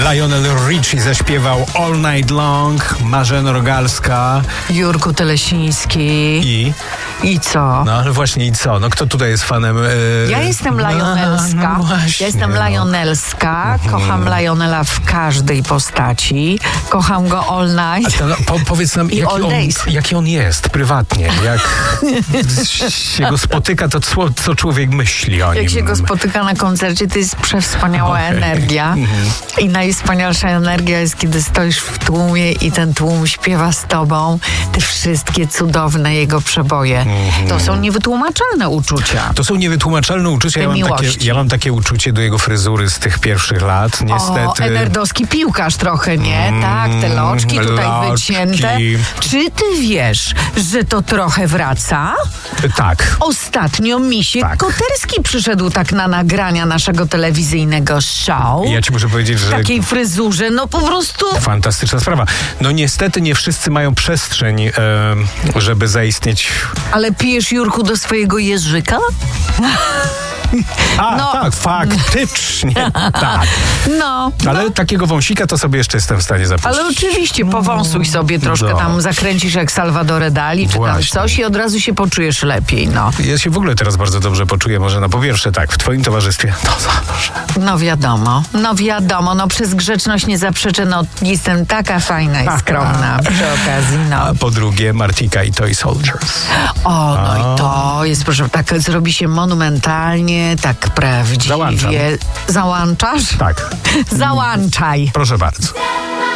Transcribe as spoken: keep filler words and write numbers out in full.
Lionel Richie zaśpiewał All Night Long, Marzena Rogalska. Jurku Telesiński. I? I co? No ale właśnie i co? No kto tutaj jest fanem? Yy... Ja jestem Lionelska. No, no właśnie, ja jestem no. Lionelska. Kocham Lionela w każdej postaci. Kocham go all night. A to, no, po, powiedz nam, I jaki all on, days. jaki on jest prywatnie. Jak się go spotyka, to co, co człowiek myśli o nim? Jak się go spotyka na koncercie, to jest przewspaniała Okay. energia. I najwspanialsza energia jest, kiedy stoisz w tłumie i ten tłum śpiewa z tobą te wszystkie cudowne jego przeboje. Mm-hmm. To są niewytłumaczalne uczucia. To są niewytłumaczalne uczucia. Ja mam, takie, ja mam takie uczucie do jego fryzury z tych pierwszych lat. Niestety. O, enerdowski piłkarz trochę, nie? Mm, tak, te loczki tutaj loczki. wycięte. Czy ty wiesz, że to trochę wraca? Tak. Ostatnio Misiek Tak. Koterski przyszedł tak na nagrania naszego telewizyjnego show. Ja ci muszę powiedzieć, że... W takiej fryzurze, no po prostu... Fantastyczna sprawa. No niestety nie wszyscy mają przestrzeń, e, żeby zaistnieć. Ale pijesz, Jurku, do swojego jeżyka? A, No. tak, faktycznie, tak. No. Ale no. takiego wąsika to sobie jeszcze jestem w stanie zapuścić. Ale oczywiście powąsuj sobie troszkę, No. tam zakręcisz jak Salvador Dali, czy tam Właśnie. coś i od razu się poczujesz lepiej, no. Ja się w ogóle teraz bardzo dobrze poczuję, może na po pierwsze tak, w twoim towarzystwie, no zawsze. No wiadomo, no wiadomo, no przez grzeczność nie zaprzeczę, no jestem taka fajna i skromna przy okazji, no. A po drugie Martika i Toy Soldiers. O, no i to jest, proszę, tak zrobi się monumentalnie, tak prawdziwie. Załączam. Załączasz? Tak. Załączaj. Proszę bardzo.